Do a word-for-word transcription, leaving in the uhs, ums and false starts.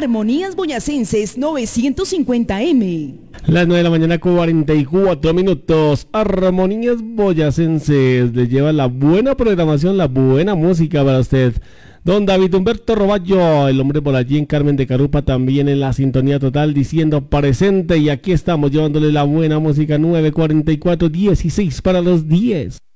Armonías Boyacenses novecientos cincuenta eme. Las nueve de la mañana, cuarenta y cuatro minutos. Armonías Boyacenses les lleva la buena programación, la buena música para usted. Don David Humberto Roballo, el hombre por allí en Carmen de Carupa, también en la sintonía total, diciendo presente. Y aquí estamos llevándole la buena música. Nueve cuarenta y cuatro, dieciséis para los diez.